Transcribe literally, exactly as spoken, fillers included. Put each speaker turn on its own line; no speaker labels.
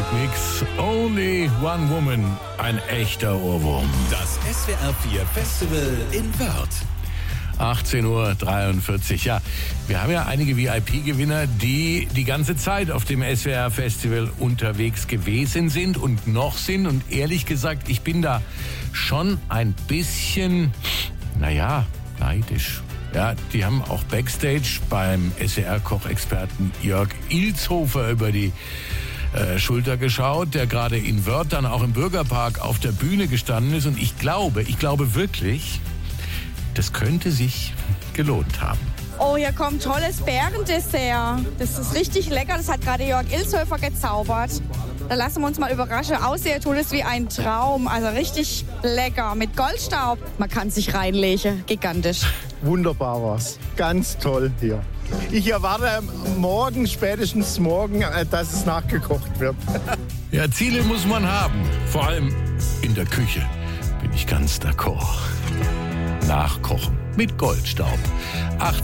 Musikmix. Only One Woman, ein echter Ohrwurm.
Das S W R vier Festival in Wörth.
achtzehn Uhr dreiundvierzig. Ja, wir haben ja einige V I P-Gewinner, die die ganze Zeit auf dem S W R-Festival unterwegs gewesen sind und noch sind. Und ehrlich gesagt, ich bin da schon ein bisschen, naja, neidisch. Ja, die haben auch Backstage beim S W R-Kochexperten Jörg Ilshofer über die äh, Schulter geschaut, der gerade in Wörth dann auch im Bürgerpark auf der Bühne gestanden ist. Und ich glaube, ich glaube wirklich, das könnte sich gelohnt haben.
Oh, hier kommt tolles Bärendessert. Das ist richtig lecker. Das hat gerade Jörg Ilshofer gezaubert. Da lassen wir uns mal überraschen. Aussehen tut es wie ein Traum. Also richtig lecker. Mit Goldstaub. Man kann sich reinlegen. Gigantisch.
Wunderbar war's. Ganz toll hier. Ich erwarte morgen, spätestens morgen, dass es nachgekocht wird.
Ja, Ziele muss man haben. Vor allem in der Küche bin ich ganz d'accord. Nachkochen mit Goldstaub. achtzehn